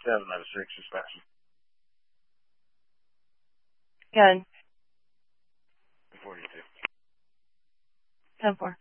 7 out of 6 suspension. Good. 42. 10-4.